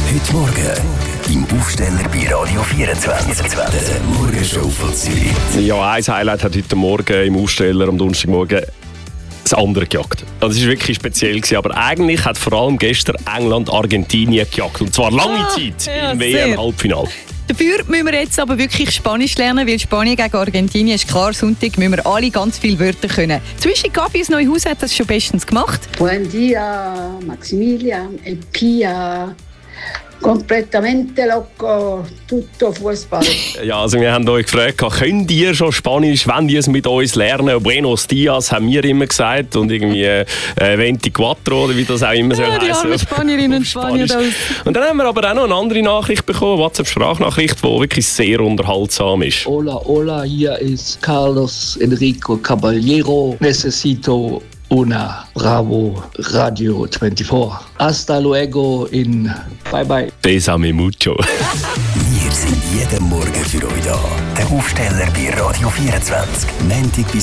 Heute Morgen im Aufsteller bei Radio 24. Der Morgenshow von Zürich. Ja, ein Highlight hat heute Morgen im Aufsteller am Donnerstagmorgen das andere gejagt. Also es war wirklich speziell gewesen, aber eigentlich hat vor allem gestern England Argentinien gejagt. Und zwar lange Zeit im WM-Halbfinale. Dafür müssen wir jetzt aber wirklich Spanisch lernen, weil Spanien gegen Argentinien ist klar. Sonntag müssen wir alle ganz viele Wörter können. Zwischen Gabi aus Neuhaus hat das schon bestens gemacht. Buen dia, Maximilian, e Pia. Completamente loco, tutto Fußball. Ja, also wir haben euch gefragt, könnt ihr schon Spanisch, wenn ihr es mit uns lernen? Buenos dias haben wir immer gesagt und irgendwie 24 oder wie das auch immer so heißt. Ja, die armen Spanierinnen und Spanier. Und dann haben wir aber auch noch eine andere Nachricht bekommen, WhatsApp-Sprachnachricht, die wirklich sehr unterhaltsam ist. Hola, hola, hier ist Carlos Enrico Caballero. Necesito una Bravo Radio 24. Hasta luego in Bye Bye. Besame mucho. Wir sind jeden Morgen für euch da. Der Aufsteller bei Radio 24. Montag bis